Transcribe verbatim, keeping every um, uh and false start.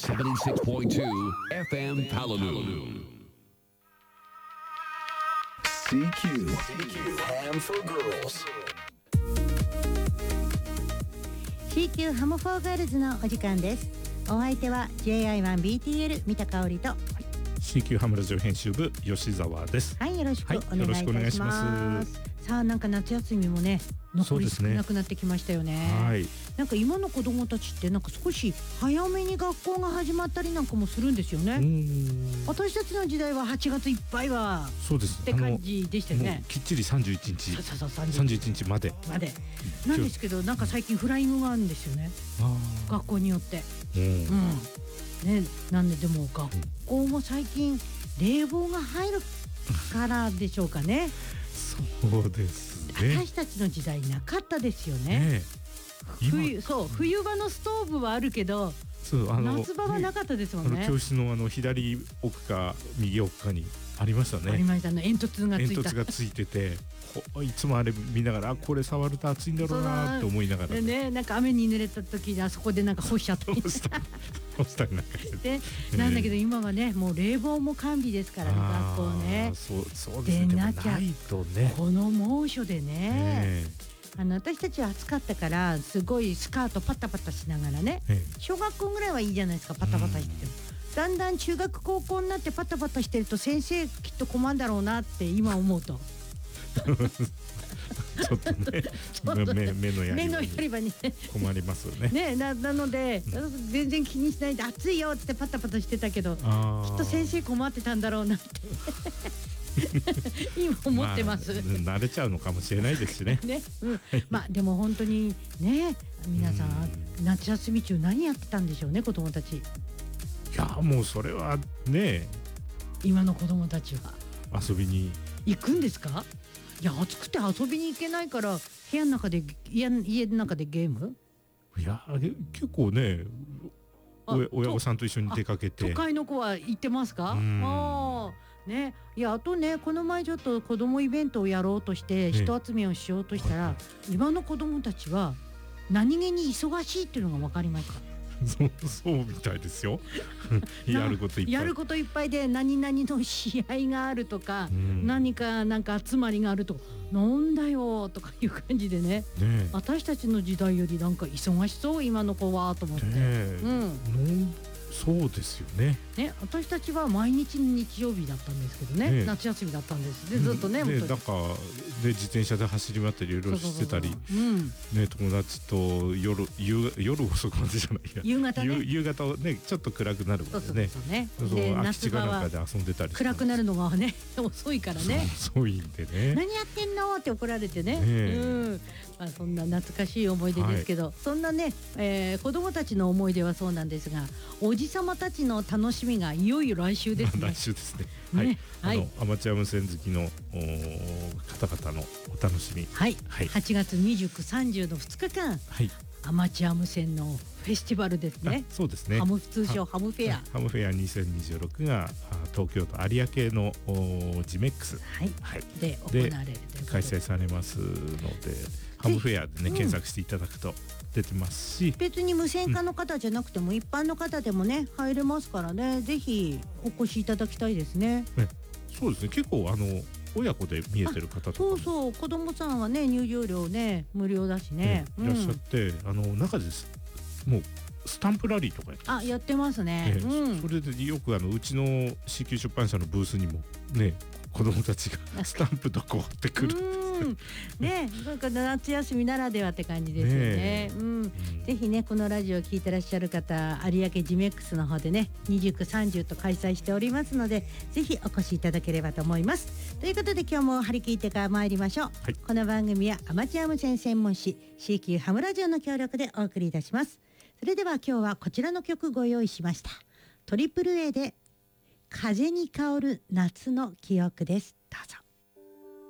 セブンティシックスポイントツー エフエム Palalu シーキュー Ham for Girls シーキュー ハムフォーガールズのお時間です。お相手は ジェイアイワンビーティーエル 三田香織と、はい、 シーキュー ハムラジオ編集部吉澤です。 はい、よろしくお願いいたします。はい、よろしくお願いします。さあ、なんか夏休みもね残り少なくなってきましたよね。はい、なんか今の子どもたちってなんか少し早めに学校が始まったりなんかもするんですよね。私たちの時代ははちがついっぱいはそうですって感じでしたよね。 きっちりさんじゅういちにちそうそうそうさんじゅういちにちまでまでなんですけど、なんか最近フライングがあるんですよね、学校によって。うん、ね、なんででも学校も最近冷房が入るからでしょうかね。 そうですね。 私たちの時代なかったですよね。ね、冬、そう冬場のストーブはあるけど、そうあの夏場はなかったですもんね。 あの教室のあの左奥か右奥かにありましたね。 ありましたね。煙突がついた煙突がついてていつもあれ見ながら、あ、これ触ると暑いんだろうなって思いながら ね, ねなんか雨に濡れた時にあそこでなんか干しちゃったり干したりなんかしてでなんだけど今はねもう冷房も完備ですからね、学校ね。 そうそうですね。 でなきゃないとね、 この猛暑で ね, ねあの私たちは暑かったからすごいスカートパタパタしながらね、小学校ぐらいはいいじゃないですか、パタパタしてても。だんだん中学高校になってパタパタしてると先生きっと困るんだろうなって今思うとちょっとね目, 目のやり場に困りますよね。 ね な, なので、うん、全然気にしないで暑いよってパタパタしてたけど、きっと先生困ってたんだろうなって今思ってます、 まあ、慣れちゃうのかもしれないですしね。 ね、うん、まあでも本当にね、皆さん、うん、夏休み中何やってたんでしょうね、子どもたち。 いやもうそれはね、 今の子どもたちは遊びに行くんですか。いや暑くて遊びに行けないから部屋の中で家の中でゲーム。 いや結構ね、親御さんと一緒に出かけて。 都会の子は行ってますか。あね、いやあとね、この前ちょっと子どもイベントをやろうとして人集めをしようとしたら、ね、今の子どもたちは何気に忙しいっていうのが分かりました。 そうそうみたいですよやることいっぱいやることいっぱいで、何々の試合があるとか、うん、何かなんか集まりがあるとか、なんだよとかいう感じで ね, ね私たちの時代よりなんか忙しそう今の子はと思って、ねうん、 そうですよね。 ね、私たちは毎日日曜日だったんですけど ね, ね夏休みだったんですでずっと ね, ねなんかで自転車で走り回ったりいろいろしてたり、ね、友達と夜夕夜遅くまでじゃないや夕方ね、 夕方ねちょっと暗くなるまでね、空き地かなんかで遊んでたりして、 暗くなるのがね遅いからね、 遅いんでね、 何やってんのって怒られて ね, ね、うんまあ、そんな懐かしい思い出ですけど、はい、そんなね、えー、子どもたちの思い出はそうなんですが、おじさまたちの楽しみがいよいよ来週ですね。 来週ですね。はい。はい、あのアマチュア無線好きの方々のお楽しみ。 はい。はい、はちがつにじゅうく、さんじゅうのふつかかん。はい。アマチュア無線のフェスティバルですね。 そうですね。 ハム通称ハムフェア。 ハムフェアにせんにじゅうろくが東京都有明のジメックス、 はいはい、で行われるということで開催されますので、ハムフェアでね、うん、検索していただくと出てますし、 別に無線化の方じゃなくても、うん、一般の方でもね入れますからね、ぜひお越しいただきたいですね。 ね、そうですね。結構あの親子で見えてる方とか、 そうそう、子供さんはね入場料ね無料だしね、 ね、いらっしゃって、うん、あの中ですもうスタンプラリーとかやってます。 あ、やってますね、ね、うん、 それでよくあのうちの シーキュー 出版社のブースにもね子供たちがスタンプとこうってくるうんね、なんか夏休みならではって感じですよ ね, ね、うんうん、ぜひねこのラジオを聞いてらっしゃる方、有明ジメックスの方でねにじゅうく、さんじゅうと開催しておりますので、ぜひお越しいただければと思います。ということで今日も張り切ってから参りましょう、はい、この番組はアマチュア無線専門誌 シーキュー ハムラジオの協力でお送りいたします。それでは今日はこちらの曲ご用意しました。トリプル A で風に香る夏の記憶です。どうぞ。